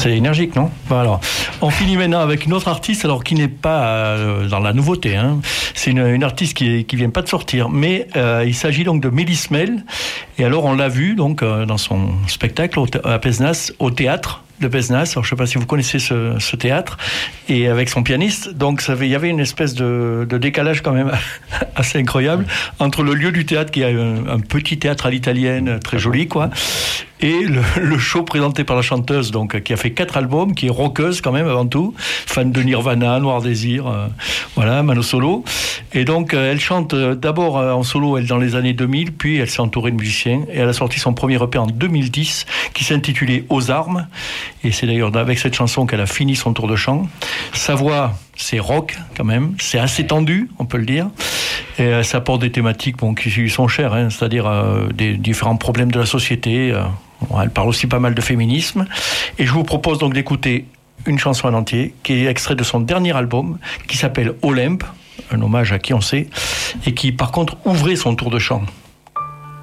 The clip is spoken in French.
C'est énergique, non? Voilà. On finit maintenant avec une autre artiste, alors qui n'est pas dans la nouveauté. Hein. C'est une artiste qui vient pas de sortir, mais il s'agit donc de Mélis Mel. Et alors on l'a vu donc dans son spectacle à Pézenas, au théâtre de Pézenas. Alors je sais pas si vous connaissez ce théâtre, et avec son pianiste. Donc il y avait une espèce de décalage quand même assez incroyable entre le lieu du théâtre, qui est un petit théâtre à l'italienne, très joli quoi, et le show présenté par la chanteuse, donc qui a fait 4 albums, qui est rockeuse quand même avant tout, fan de Nirvana, Noir Désir, voilà, Mano Solo. Et donc elle chante d'abord en solo, elle, dans les années 2000, puis elle s'est entourée de musiciens, et elle a sorti son premier EP en 2010 qui s'intitulait Aux armes, et c'est d'ailleurs avec cette chanson qu'elle a fini son tour de chant. Sa voix, c'est rock quand même, c'est assez tendu, on peut le dire, et ça porte des thématiques qui lui sont chères, hein, c'est-à-dire des différents problèmes de la société. Elle parle aussi pas mal de féminisme, et je vous propose donc d'écouter une chanson en entier qui est extraite de son dernier album, qui s'appelle Olympe, un hommage à qui on sait, et qui par contre ouvrait son tour de chant.